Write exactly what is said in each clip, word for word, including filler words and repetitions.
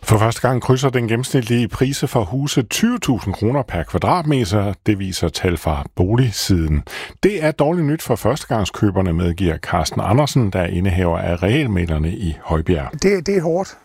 For første gang krydser den gennemsnitlige prise for huse tyve tusind kroner per kvadratmeter. Det viser tal fra boligsiden. Det er dårligt nyt for førstegangskøberne, medgiver Carsten Andersen, der er indehaver af Realmæglerne i Højbjerg. Det, det er hårdt.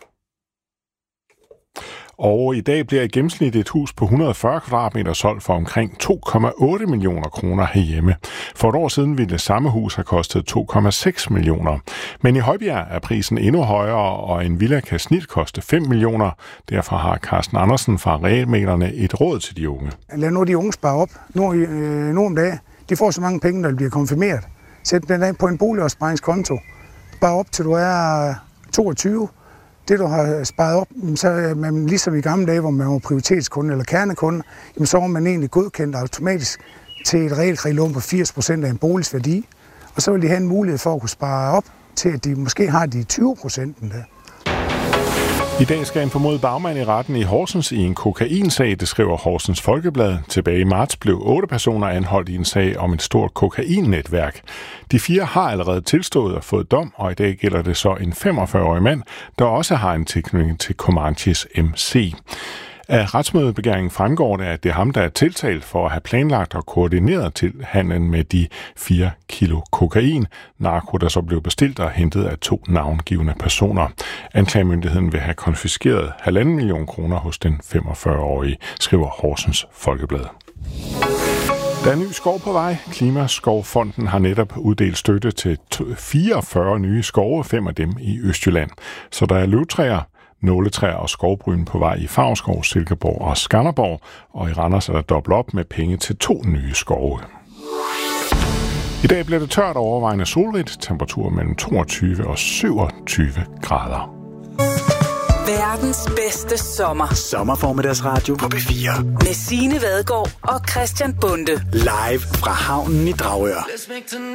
Og i dag bliver i gennemsnit et hus på et hundrede og fyrre kvadratmeter solgt for omkring to komma otte millioner kroner herhjemme. For et år siden ville det samme hus have kostet to komma seks millioner. Men i Højbjerg er prisen endnu højere, og en villa kan snit koste fem millioner. Derfor har Carsten Andersen fra Realmæglerne et råd til de unge. Lad nu de unge spare op. Nu, øh, nu om dagen. De får så mange penge, der bliver konfirmeret. Sæt den af på en boligopsparingskonto. Spar op til du er toogtyve. Det, du har sparet op, så er man ligesom i gamle dage, hvor man var prioritetskunde eller kernekunde, så var man egentlig godkendt automatisk til et realkreditlån på firs procent af en boligs værdi. Og så vil de have en mulighed for at kunne spare op til, at de måske har de tyve procent der. I dag skal en formodet bagmand i retten i Horsens i en kokainsag, det skriver Horsens Folkeblad. Tilbage i marts blev otte personer anholdt i en sag om et stort kokainnetværk. De fire har allerede tilstået og fået dom, og i dag gælder det så en femogfyrre-årig mand, der også har en tilknytning til Comanches M C. Af retsmødebegæringen fremgår det, at det er ham, der er tiltalt for at have planlagt og koordineret til handlen med de fire kilo kokain, narko, der så blev bestilt og hentet af to navngivne personer. Anklagemyndigheden vil have konfiskeret halvanden million kroner hos den femogfyrre-årige, skriver Horsens Folkeblad. Der er ny skov på vej. Klimaskovfonden har netop uddelt støtte til fireogfyrre nye skove, fem af dem i Østjylland. Så der er løvtræer, nåletræer og skovbryn på vej i Favrskov, Silkeborg og Skanderborg, og i Randers er der dobbelt op med penge til to nye skove. I dag bliver det tørt og overvejende solrigt, temperatur mellem toogtyve og syvogtyve grader. Verdens bedste sommer. Sommerformiddagsradio på B fire. Med Signe Vadgaard og Christian Bonde. Live fra havnen i Dragør.